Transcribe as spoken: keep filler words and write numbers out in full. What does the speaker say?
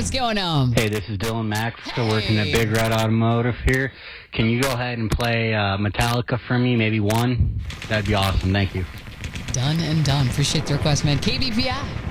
What's going on? Hey, this is Dylan Max, still working at Big Red Automotive here. Can you go ahead and play uh, Metallica for me, maybe one? That'd be awesome. Thank you. Done and done. Appreciate the request, man. K B P I.